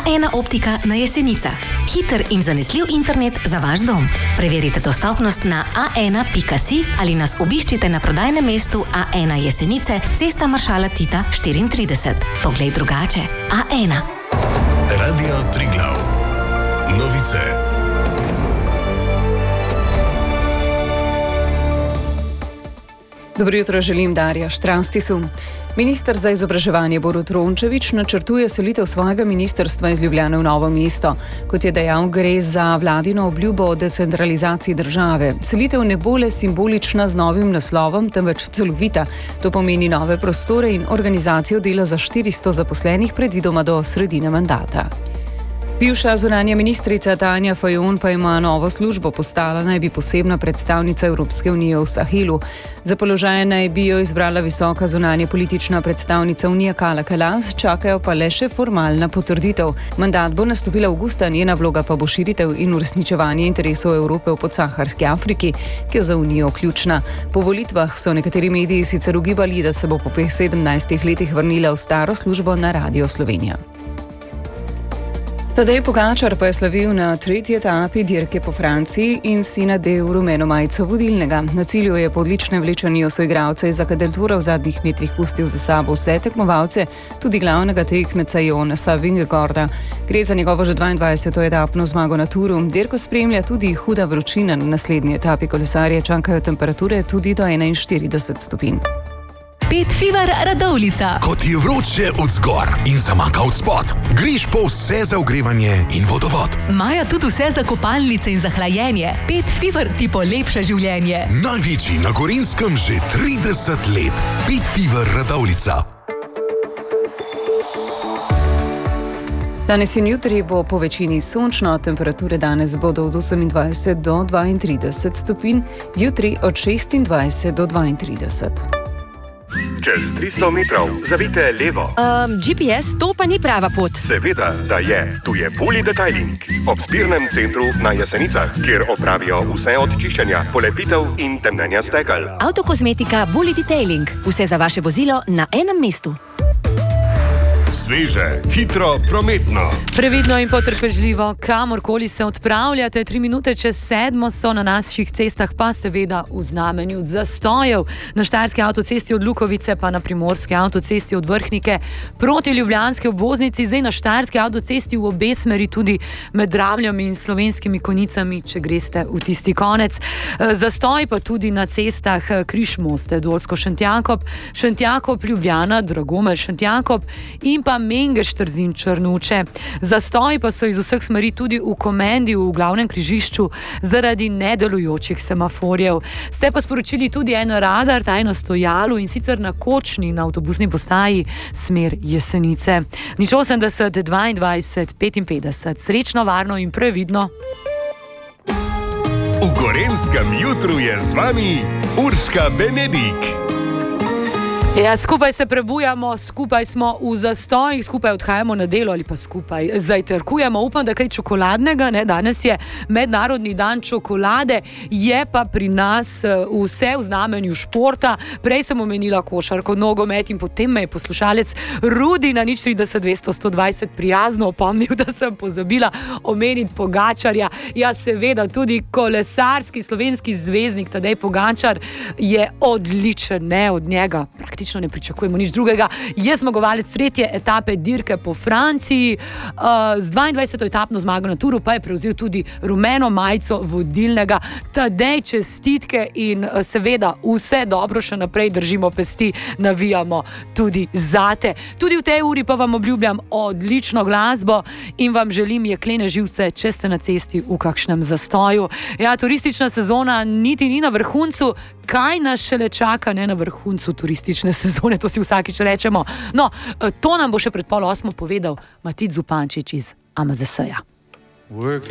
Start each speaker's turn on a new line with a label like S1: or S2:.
S1: A1 optika na Jesenicah. Hiter in zanesljiv internet za vaš dom. Preverite dostopnost na a1.si ali nas obiščite na prodajnem mestu A1 Jesenice, Cesta Maršala Tita 34. Poglej drugače. A1.
S2: Radio Triglav. Novice.
S3: Dobro jutro, želim Darja Štravstisu. Minister za izobraževanje Borut Rončević načrtuje selitev svojega ministrstva iz Ljubljane v Novo mesto. Kot je dejal, gre za vladino obljubo o decentralizaciji države. Selitev ne bo le simbolična z novim naslovom, temveč celovita. To pomeni nove prostore in organizacijo dela za 400 zaposlenih predvidoma do sredine mandata. Bivša zunanja ministrica Tanja Fajon pa ima novo službo, postala naj bi posebna predstavnica Evropske unije v Sahelu. Za položaj naj bi jo izbrala visoka zunanja politična predstavnica Unije Kala Kalas, čakajo pa le še formalna potrditev. Mandat bo nastopila avgusta, njena vloga pa bo širitev in uresničevanje interesov Evrope v podsaharski Afriki, ki je za Unijo ključna. Po volitvah so nekateri mediji sicer ugibali, da se bo po 17 letih vrnila v staro službo na Radio Slovenija. Tadej Pogačar pa je slavil na 3. etapi dirke po Franciji in si nadel rumeno majico vodilnega. Na cilju je po odličnem vlečanju soigralca iz Akadeltura v zadnjih metrih pustil za sabo vse tekmovalce, tudi glavnega tekmeca Jonasa Vingegaarda. Gre za njegovo že 22. etapno zmago na Turu. Dirko spremlja tudi huda vročina. Na naslednji etapi kolesarje čakajo temperature tudi do 41 stopinj.
S1: Pet Fever Radovljica.
S2: Ko ti je vroče od zgor in zamaka od spod, greš po vse za ogrevanje in vodovod.
S1: Imajo tudi vse za kopalnice in za hlajenje. Pet Fever ti polepša življenje.
S2: Največji na Gorenjskem že 30 let. Pet Fever Radovljica.
S3: Danes in jutri bo po večini sončno, temperature danes bodo od 28 do 32 stopinj, jutri od 26 do 32.
S4: Čez 300 metrov zavite levo.
S5: GPS, to pa ni prava pot.
S4: Seveda, da je. Tu je Bully Detailing. Ob zbirnem centru na Jesenicah, kjer opravijo vse od čiščenja, polepitev in temnenja stekel.
S5: Avtokozmetika Bully Detailing. Vse za vaše vozilo na enem mestu.
S2: Sveže, hitro, prometno.
S6: Previdno in potrpežljivo, kamorkoli se odpravljate, 3 minute čez 7 so na naših cestah, pa seveda v znamenju zastojev. Na štajerski avtocesti od Lukovice pa na primorski avtocesti od Vrhnike proti ljubljanski obvoznici, zdaj na štajerski avtocesti v obe smeri tudi med Dravljami in Slovenskimi Konjicami, če greste v tisti konec. Zastoj pa tudi na cestah Križ-Moste, Dolsko-Šentjakob, Šentjakob-Ljubljana, Dragomelj-Šentjakob in pa Mengeš-Trzin-Črnuče. Zastoji pa so iz vseh smeri tudi v Komendi, v glavnem križišču, zaradi nedelujočih semaforjev. Ste pa sporočili tudi en radar, tajno stojalo, in sicer na Kočni, na avtobusni postaji, smer Jesenice. 80 22 55. Srečno, varno in previdno.
S2: V Gorenjskem jutru je z vami Urška Benedik.
S6: Ja, skupaj se prebujamo, skupaj smo v zastojih, skupaj odhajamo na delo ali pa skupaj zajtrkujemo. Upam, da kaj čokoladnega, ne? Danes je mednarodni dan čokolade, je pa pri nas vse v znamenju športa. Prej sem omenila košarko, nogomet in potem me je poslušalec Rudi na 030 200 120 prijazno opomnil, da sem pozabila omeniti Pogačarja. Ja, seveda tudi kolesarski slovenski zvezdnik Tadej Pogačar je odličen, ne, od njega praktično ne pričakujemo nič drugega. Je zmagovalec 3. etape dirke po Franciji. Z 22. etapno zmago na Turu pa je prevzel tudi rumeno majico vodilnega. Tadej, čestitke in seveda vse dobro še naprej, držimo pesti, navijamo tudi zate. Tudi v tej uri pa vam obljubljam odlično glasbo in vam želim jeklene živce, če ste na cesti v kakšnem zastoju. Ja, turistična sezona niti ni na vrhuncu. Kaj nas šele čaka, ne, na vrhuncu turistične sezone, to si vsakič rečemo. No, to nam bo še pred 7:30 povedal Matic Zupančič iz AMZS-ja.